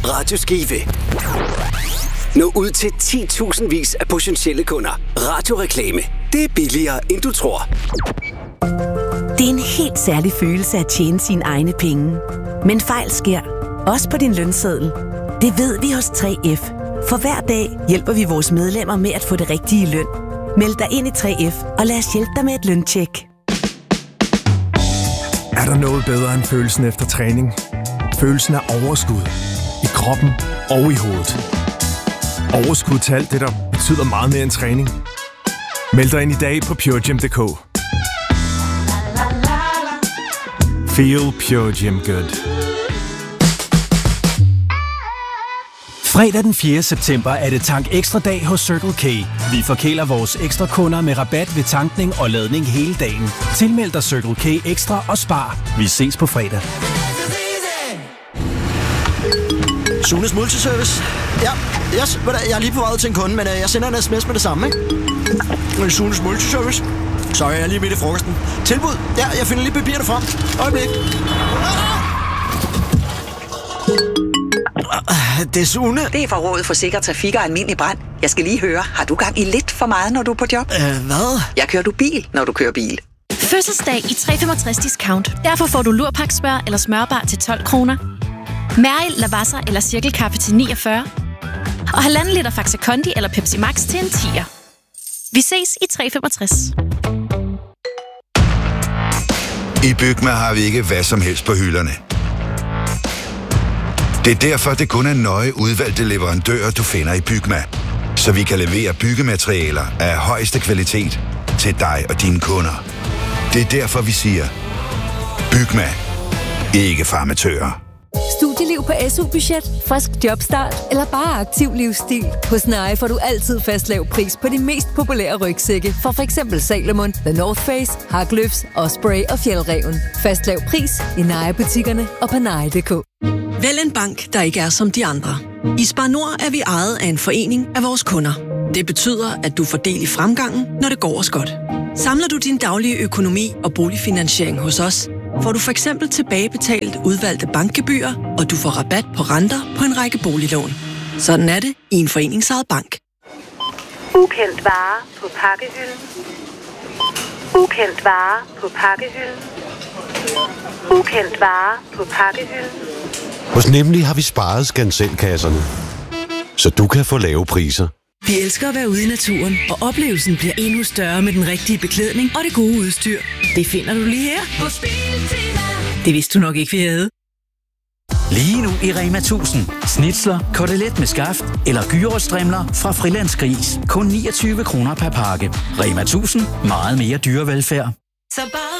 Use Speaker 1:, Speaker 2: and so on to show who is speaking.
Speaker 1: Radio Skive. Nå ud til 10.000 vis af potentielle kunder. Radioreklame. Det er billigere, end du tror.
Speaker 2: Det er en helt særlig følelse at tjene sine egne penge. Men fejl sker. Også på din lønseddel. Det ved vi hos 3F. For hver dag hjælper vi vores medlemmer med at få det rigtige løn. Meld dig ind i 3F, og lad os hjælpe dig med et løntjek.
Speaker 3: Er der noget bedre end følelsen efter træning? Følelsen af overskud. I kroppen og i hovedet. Overskud til alt det, der betyder meget mere end træning. Meld dig ind i dag på PureGym.dk. Feel Pure Gym Good.
Speaker 4: Fredag den 4. september er det Tank Ekstra dag hos Circle K. Vi forkæler vores ekstra kunder med rabat ved tankning og ladning hele dagen. Tilmeld dig Circle K Ekstra og spar. Vi ses på fredag.
Speaker 5: Sunes Multiservice. Ja, yes, jeg er lige på vej ud til en kunde, men jeg sender en sms med det samme, ikke? Sunes Multiservice. Sorry, jeg er lige midt i frokosten. Tilbud. Ja, jeg finder lige papirerne frem. Øjeblik. Det er Sune.
Speaker 6: Det er fra Rådet for Sikker Trafik og Almindelig Brand. Jeg skal lige høre, har du gang i lidt for meget, når du er på job?
Speaker 5: Hvad?
Speaker 6: Jeg kører du bil, når du kører bil.
Speaker 7: Fødselsdag i 365 discount. Derfor får du lurpaksmør eller smørbar til 12 kroner. Mæril, Lavazza eller cirkelkaffe til 49. Og 1,5 liter Faxe Kondi eller Pepsi Max til en 10'er. Vi ses i 365.
Speaker 8: I Bygma har vi ikke hvad som helst på hylderne. Det er derfor, det kun er nøje udvalgte leverandører, du finder i Bygma. Så vi kan levere byggematerialer af højeste kvalitet til dig og dine kunder. Det er derfor, vi siger, Bygma. Ikke for amatører.
Speaker 9: Studieliv på SU-budget, frisk jobstart eller bare aktiv livsstil. Hos Snare får du altid fast lav pris på de mest populære rygsække fra f.eks. Salomon, The North Face, Haglöfs, Osprey og Fjällräven. Fast lav pris i Nike-butikkerne og på Nike.dk.
Speaker 10: Vælg en bank, der ikke er som de andre. I Spar Nord er vi ejet af en forening af vores kunder. Det betyder, at du får del i fremgangen, når det går os godt. Samler du din daglige økonomi og boligfinansiering hos os, får du for eksempel tilbagebetalt udvalgte bankgebyrer, og du får rabat på renter på en række boliglån. Sådan er det i en foreningsejet bank.
Speaker 11: Ukendt vare på pakkehylden. Ukendt vare på pakkehylden. Ukendt vare på pakkehylden.
Speaker 12: Hos Nemlig har vi sparet skanselkasserne, så du kan få lave priser.
Speaker 13: Vi elsker at være ude i naturen, og oplevelsen bliver endnu større med den rigtige beklædning og det gode udstyr. Det finder du lige her. Det vidste du nok ikke, vi havde.
Speaker 14: Lige nu i Rema 1000. Snitsler, kotelet med skaft eller gyros-strimler fra Frilandsgris. Kun 29 kroner per pakke. Rema 1000. Meget mere dyrevelfærd.
Speaker 13: Så bare